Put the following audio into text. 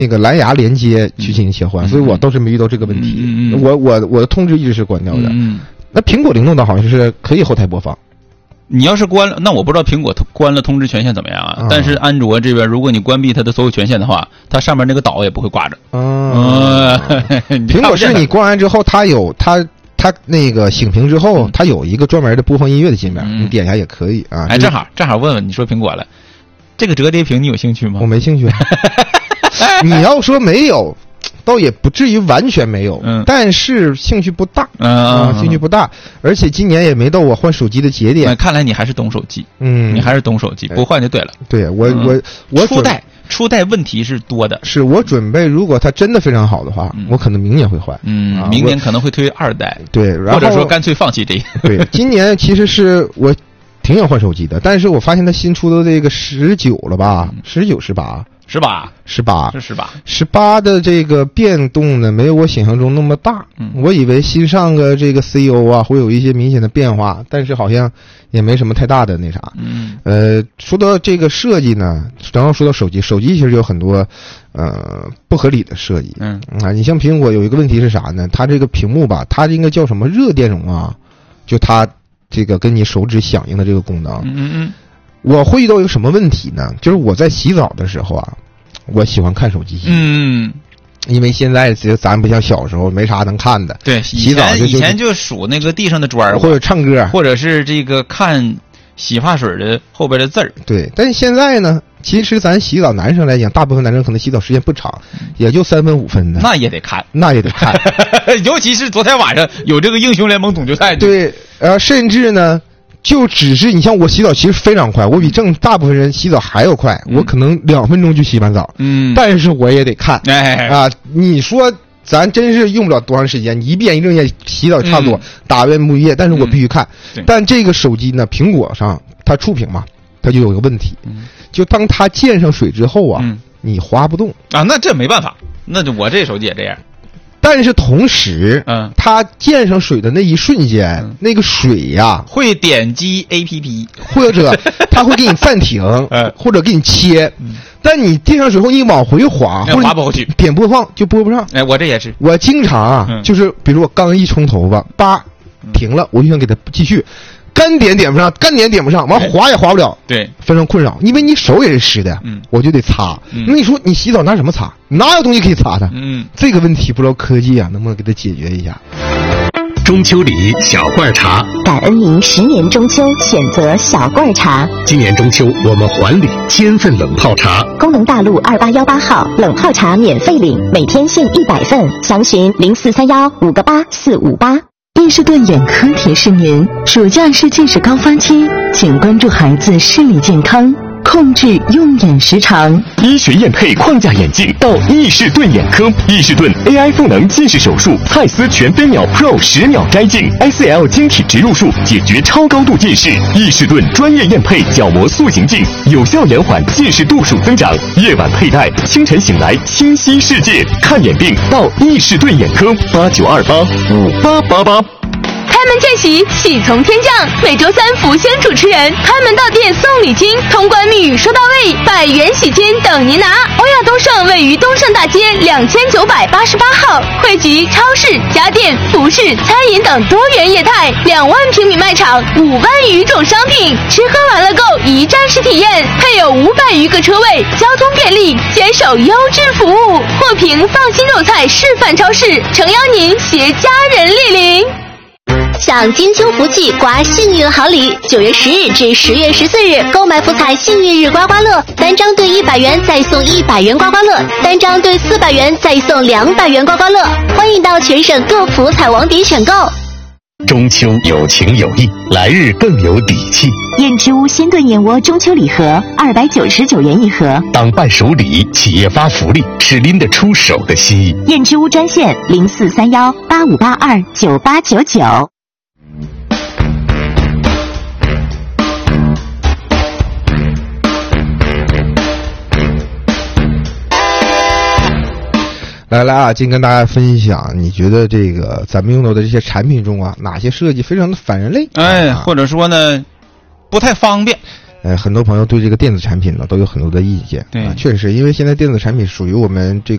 那个蓝牙连接去进行切换，所以我倒是没遇到这个问题。我的通知一直是关掉的。那苹果灵动岛好像是可以后台播放。 你要是关了，那我不知道苹果关了通知权限怎么样啊？但是安卓这边，如果你关闭它的所有权限的话，它上面那个岛也不会挂着。 苹果是你关完之后，它那个醒屏之后，它有一个专门的播放音乐的界面，你点一下也可以啊。 哎，正好问问你说苹果了，这个折叠屏你有兴趣吗？ 我没兴趣。你要说没有，倒也不至于完全没有，但是兴趣不大，兴趣不大，而且今年也没到我换手机的节点。 看来你还是懂手机，你还是懂手机，不换就对了。 对我初代问题是多的， 是我准备，如果它真的非常好的话，我可能明年会换， 明年可能会推2代， 对，然后或者说干脆放弃这个。 对，今年其实是我挺想换手机的，但是我发现它新出的这个19了吧，18的这个变动呢，没有我想象中那么大。我以为新上个这个 CEO 啊，会有一些明显的变化，但是好像也没什么太大的那啥。说到这个设计呢，正好说到手机其实有很多不合理的设计。你像苹果有一个问题是啥呢？它这个屏幕吧，它应该叫什么热电容啊？就它这个跟你手指响应的这个功能。我会遇到一个什么问题呢？就是我在洗澡的时候啊，我喜欢看手机。因为现在咱不像小时候没啥能看的。 对， 洗澡以前就数那个地上的砖， 或者唱歌， 或者是这个看洗发水的后边的字儿。 对，但是现在呢，其实咱洗澡，男生来讲，大部分男生可能洗澡时间不长，也就3分5分的。 那也得看，尤其是昨天晚上有这个英雄联盟总决赛。 对，甚至呢。就只是你像我洗澡其实非常快，我比大部分人洗澡还要快，我可能2分钟就洗完澡。但是我也得看。你说咱真是用不了多长时间，你一遍一睁眼洗澡差不多，打遍沐浴液，但是我必须看。但这个手机呢，苹果上它触屏嘛，它就有一个问题，就当它溅上水之后啊，你滑不动啊，那这没办法，那就我这手机也这样。 但是同时，它溅上水的那一瞬间，那个水呀， 会点击 APP， 或者它会给你暂停，或者给你切。但你溅上水后，你往回滑，或者滑不回去， 点播放就播不上。 哎，我这也是， 我经常就是比如我刚一冲头发，停了，我就想给它继续。干点点不上，完滑也滑不了， 对， 非常困扰。因为你手也是湿的，我就得擦。那你说你洗澡拿什么擦？哪有东西可以擦的？这个问题不知道科技啊能不能给它解决一下。 中秋礼小罐茶， 感恩您10年中秋选择小罐茶。 今年中秋我们还礼1000份冷泡茶。 工农大路2818号冷泡茶免费领，每天限100份，详询0431588458。 伊士顿眼科提示您，暑假是近视高发期，请关注孩子视力健康，控制用眼时长。 医学验配框架眼镜到伊士顿眼科，伊士顿 AI 赋能近视手术，蔡司全飞秒 Pro 10秒摘镜 ，SL 晶体植入术解决超高度近视。伊士顿专业验配角膜塑形镜，有效延缓近视度数增长。夜晚佩戴，清晨醒来清晰世界。看眼病到伊士顿眼科，89285888。 开门见喜，喜从天降。每周3福星主持人开门到店送礼金，通关密语说到位，100元喜金等您拿。欧亚东盛位于东盛大街2988号，汇集超市、家电、服饰、餐饮等多元业态，2万平米卖场，5万余种商品，吃喝玩乐购一站式体验，配有500余个车位，交通便利，坚守优质服务。获评放心肉菜示范超市，诚邀您携家人莅临。 享金秋福气，刮幸运好礼！9月10日至10月14日，购买福彩幸运日刮刮乐，单张兑100元再送100元刮刮乐，单张兑400元再送200元刮刮乐。欢迎到全省各福彩网点选购。 中秋有情有义，来日更有底气。 燕之屋鲜炖燕窝中秋礼盒299元一盒， 当伴手礼，企业发福利，是拎得出手的心意。 燕之屋专线043185829899。 来啊，今天跟大家分享，你觉得这个咱们用到的这些产品中啊，哪些设计非常的反人类？ 或者说呢，不太方便。 很多朋友对这个电子产品呢都有很多的意见。 对， 确实，因为现在电子产品属于我们这